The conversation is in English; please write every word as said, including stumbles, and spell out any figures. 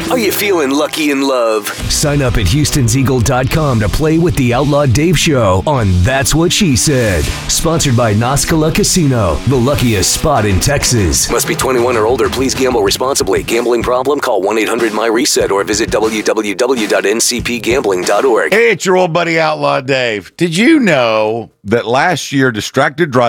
Are you feeling lucky in love? Sign up at Houstons Eagle dot com to play with the Outlaw Dave Show on That's What She Said. Sponsored by Nascala Casino, the luckiest spot in Texas. Must be twenty-one or older. Please gamble responsibly. Gambling problem? Call one eight hundred M Y reset or visit w w w dot n c p gambling dot org. Hey, it's your old buddy Outlaw Dave. Did you know that last year distracted driving